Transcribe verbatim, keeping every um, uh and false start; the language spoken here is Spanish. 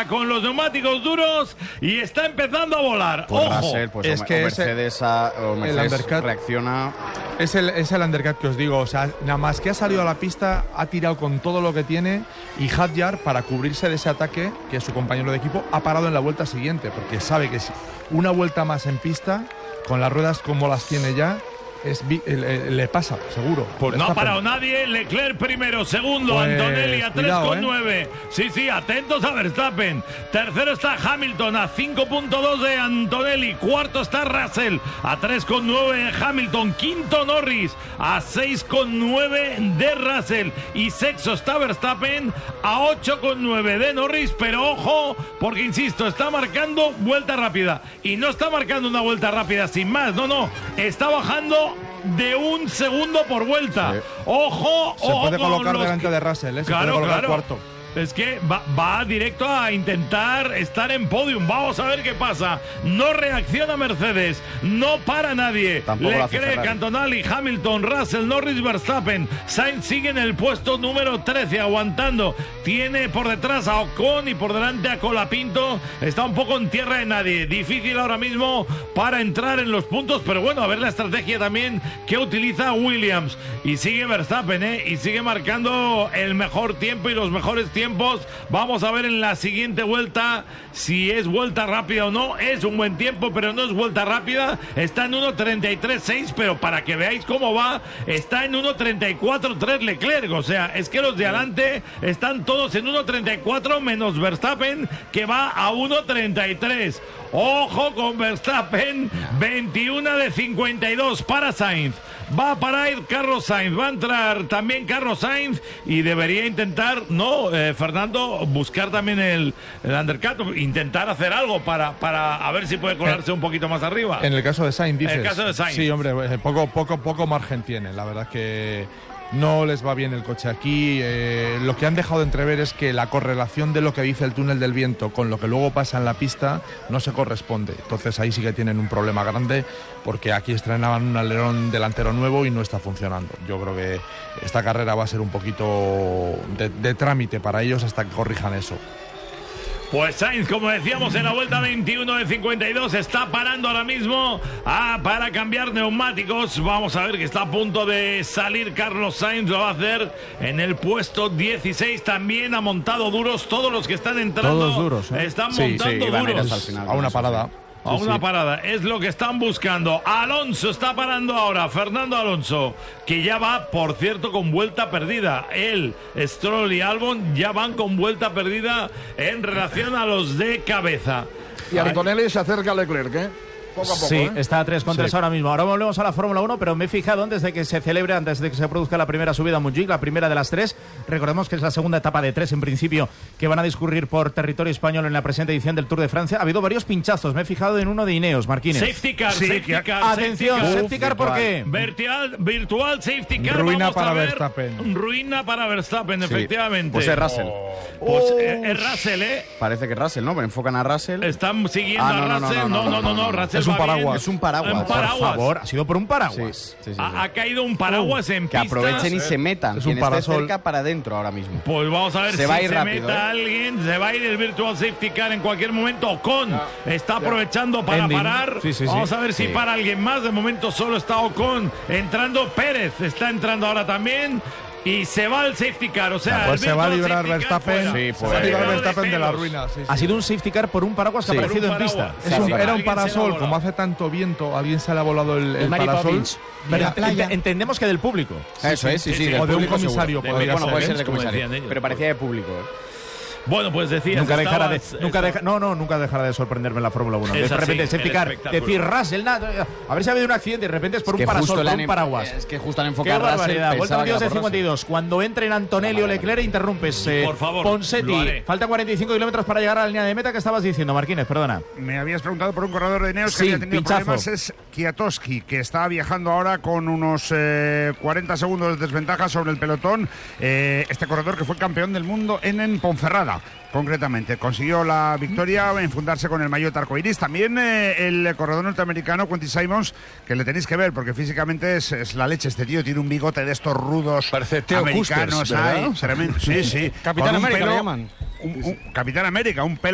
va con los neumáticos duros y está empezando a volar. Pues ¡Ojo! Russell, pues es o, que o ese- Mercedes, a, o Mercedes el undercut- reacciona. Es el, es el undercut que os digo, o sea, nada más que ha salido a la pista, ha tirado con todo lo que tiene y Hadjar, para cubrirse de ese ataque, que es su compañero de equipo, ha parado en la vuelta siguiente, porque sabe que si una vuelta más en pista, con las ruedas como las tiene ya, es, vi- le, le pasa, seguro. Pues no ha Verstappen. parado nadie. Leclerc primero, segundo Pues, Antonelli a tres cuidado, coma ¿eh? nueve. Sí, sí, atentos a Verstappen. Tercero está Hamilton a cinco coma dos de Antonelli. Cuarto está Russell a tres coma nueve de Hamilton. Quinto Norris a seis coma nueve de Russell. Y sexto está Verstappen a ocho coma nueve de Norris. Pero ojo, porque insisto, está marcando vuelta rápida. Y no está marcando una vuelta rápida sin más. No, no. Está bajando de un segundo por vuelta. Sí. Ojo, Se ojo puede con colocar los delante que- de Russell, ¿eh? Se Claro, puede colocar claro. cuarto. Es que va, va directo a intentar estar en podium. Vamos a ver qué pasa. No reacciona Mercedes. No para nadie. Tampoco lo hace Leclerc, Ferrari. Antonelli, Hamilton, Russell, Norris, Verstappen. Sainz sigue en el puesto número trece, aguantando. Tiene por detrás a Ocon y por delante a Colapinto. Está un poco en tierra de nadie. Difícil ahora mismo para entrar en los puntos. Pero bueno, a ver la estrategia también que utiliza Williams. Y sigue Verstappen, ¿eh? Y sigue marcando el mejor tiempo y los mejores tiempos. Vamos a ver en la siguiente vuelta si es vuelta rápida o no. Es un buen tiempo, pero no es vuelta rápida. Está en uno treinta y tres seis, pero para que veáis cómo va, está en uno treinta y cuatro tres Leclerc. O sea, es que los de adelante están todos en uno treinta y cuatro menos Verstappen, que va a uno treinta y tres. Ojo con Verstappen, veintiuno de cincuenta y dos para Sainz. Va a parar Carlos Sainz, va a entrar también Carlos Sainz y debería intentar, no, eh, Fernando, buscar también el, el undercut, intentar hacer algo para, para a ver si puede colarse un poquito más arriba. En el caso de Sainz, dices. En el caso de Sainz. Sí, hombre, eh, poco, poco, poco margen tiene. La verdad es que no les va bien el coche aquí. Eh, lo que han dejado de entrever es que la correlación de lo que dice el túnel del viento con lo que luego pasa en la pista no se corresponde. Entonces ahí sí que tienen un problema grande, porque aquí estrenaban un alerón delantero nuevo y no está funcionando. Yo creo que esta carrera va a ser un poquito de, de trámite para ellos hasta que corrijan eso. Pues Sainz, como decíamos, en la vuelta veintiuno de cincuenta y dos está parando ahora mismo ah, para cambiar neumáticos. Vamos a ver que está a punto de salir Carlos Sainz. Lo va a hacer en el puesto dieciséis. También ha montado duros. Todos los que están entrando Todos duros, ¿eh? están Sí, montando sí, van a ir duros. hasta el final. A una Eso, parada. A Sí, una sí. parada, es lo que están buscando. Alonso está parando ahora, Fernando Alonso, que ya va, por cierto, con vuelta perdida. Él, Stroll y Albon ya van con vuelta perdida en relación a los de cabeza. Y Antonelli se acerca a Leclerc, ¿eh? Poco a poco, Sí, ¿eh? está a tres con tres Sí. ahora mismo. Ahora volvemos a la Fórmula uno, pero me he fijado antes de que se celebre, antes de que se produzca la primera subida a Montjuic, la primera de las tres. Recordemos que es la segunda etapa de tres, en principio, que van a discurrir por territorio español en la presente edición del Tour de Francia. Ha habido varios pinchazos. Me he fijado en uno de Ineos, Marquínez. Safety car, Sí, safety que- car, Atención, safety car. safety car, ¿por qué? Virtual, virtual safety car. Ruina vamos a para ver. Verstappen. Ruina para Verstappen, Sí. efectivamente. Pues es Russell. Pues eh, es Russell, ¿eh? Parece que Russell, ¿no? Pero enfocan a Russell. Están siguiendo Ah, no, a no, no, Russell. no, No, no, no, no. Russell Es un va bien. paraguas. Es un paraguas. Un Por paraguas. Por favor, ha sido por un Sí, paraguas. sí, sí, sí. Ha, ha caído un paraguas en Que pista. aprovechen y se metan. Es un Quien esté parasol. cerca para adentro ahora mismo. Pues vamos a ver Se si va a ir se rápido, meta ¿eh? alguien, se va a ir el Virtual Safety Car en cualquier momento. Ocon está aprovechando para Ending. parar. Sí, sí, sí. Vamos a ver si Sí. para alguien más. De momento solo está Ocon entrando. Pérez está entrando ahora también. Y se va el safety car, o sea, Pues el se va a Virtual librar Safety Car Verstappen. fuera. Sí, Se pues. Se va a librar librado Verstappen de la pelos. ruina. Sí, Ha sí. sido un safety car por un paraguas que Sí. ha aparecido Por en un pista. paraguas. Es Sí, un- sí. era un Alguien se le ha parasol, volado. como hace tanto viento, alguien se le ha volado el, el Mary parasol. Poppins. Pero la playa. ent- entendemos que del público. Eso es, sí, sí. sí, del o de un público comisario seguro. podría Bueno, ser, puede ¿eh? ser de Como comisario. decían ellos. Pero parecía de público. ¿eh? Bueno, pues decías, Nunca dejará de, estabas- nunca deja- estabas- no, no, nunca dejará de sorprenderme en la Fórmula uno. Es De repente, así, safety el car, espectáculo. decir Russell, nada, a ver si ha habido un accidente y de repente es por Es que un parasol, justo le por han un em- paraguas. Es que justo han Qué enfocado a Russell. barbaridad. Vuelta pensaba que veintidós de era por cincuenta y dos. Cuando entren Antonelli o Leclerc, interrumpes. eh, Por favor, lo Ponsetti. haré. Faltan cuarenta y cinco kilómetros para llegar a la línea de meta. ¿Qué estabas diciendo, Marquínez? Perdona. Me habías preguntado por un corredor de Ineos Sí, que había tenido pinchazo. problemas. Es Kwiatkowski, que está viajando ahora con unos eh, cuarenta segundos de desventaja sobre el pelotón. Eh, este corredor que fue campeón del mundo en, en Ponferrada, concretamente. Consiguió la victoria en fundarse con el maillot arcoiris. También eh, el corredor norteamericano, Quentin Simons, que le tenéis que ver porque físicamente es, es la leche. Este tío tiene un bigote de estos rudos Parece Theo americanos. Custers, ¿verdad? Ay, tremendo. Sí, sí. Capitán Con un América pelo- lo llaman. un- un- Capitán América, un pelo